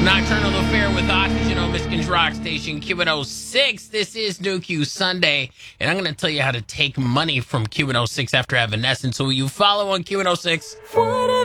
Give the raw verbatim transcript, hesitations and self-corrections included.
Nocturnal Affair with Oxygen on Michigan's Rock Station, Q one oh six. This is New Q Sunday, and I'm going to tell you how to take money from Q one oh six after Evanescence. So will you follow on Q one oh six? One